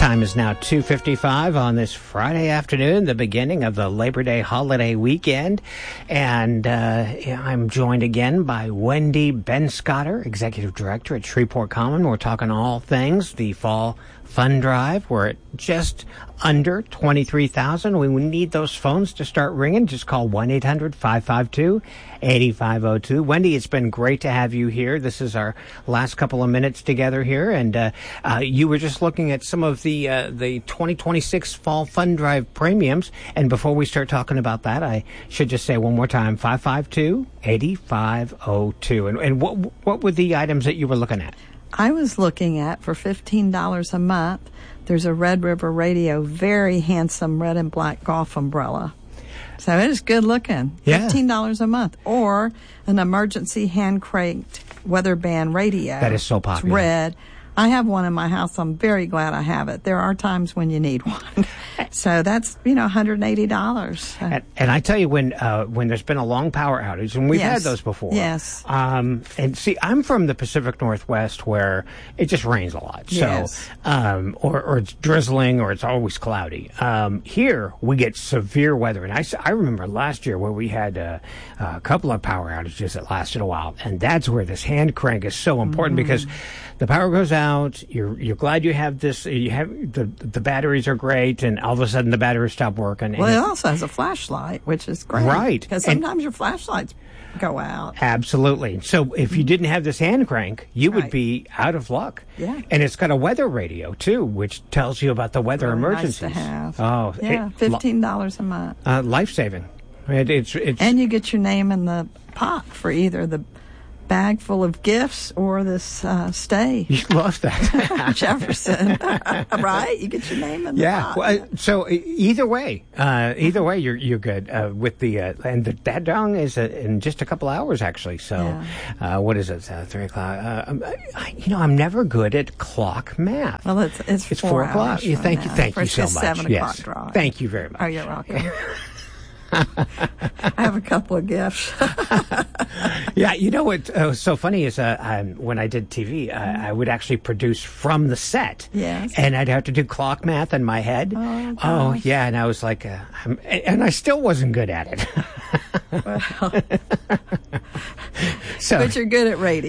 Time is now 2:55 on this Friday afternoon, the beginning of the Labor Day holiday weekend. And I'm joined again by Wendy Benscoter, Executive Director at Shreveport Common. We're talking all things the Fall Fund Drive. We're at just under 23,000. We need those phones to start ringing. Just call 1-800-552-8502. Wendy, it's been great to have you here. This is our last couple of minutes together here, and you were just looking at some of the 2026 Fall Fund Drive premiums. And before we start talking about that, I should just say one more time, 552-8502. And what were the items that you were looking at? I was looking at, for $15 a month, there's a Red River Radio, very handsome red and black golf umbrella. So it is good looking. Yeah. $15 a month. Or an emergency hand cranked weather band radio. That is so popular. It's red. I have one in my house. I'm very glad I have it. There are times when you need one. So that's, $180. And I tell you, when there's been a long power outage, and we've had those before. Yes. And see, I'm from the Pacific Northwest where it just rains a lot. So, yes. Or it's drizzling or it's always cloudy. Here we get severe weather. And I remember last year where we had a couple of power outages that lasted a while. And that's where this hand crank is so important because the power goes out. You're glad you have this. You have the batteries are great, and all of a sudden the batteries stop working. Well, it also has a flashlight, which is great, right? Because sometimes your flashlights go out. Absolutely. So if you didn't have this hand crank, you would be out of luck. Yeah. And it's got a weather radio too, which tells you about the weather emergencies. Nice to have. Oh, yeah, $15 a month. Life saving. It's and you get your name in the pot for either the bag full of gifts or this stay. You love that. Jefferson. Right? You get your name in the pot. Well, so either way, you're good with the and the Dad Dong is in just a couple hours actually. So what is it? 3 o'clock. I'm never good at clock math. Well, it's 4 o'clock. Yeah, thank you so much. 7 o'clock drive. Thank you very much. Oh, you're welcome. I have a couple of gifts. Yeah, what was so funny is when I did TV, I would actually produce from the set. Yes. And I'd have to do clock math in my head. Oh, yeah, and I was like, and I still wasn't good at it. Well, but you're good at radio.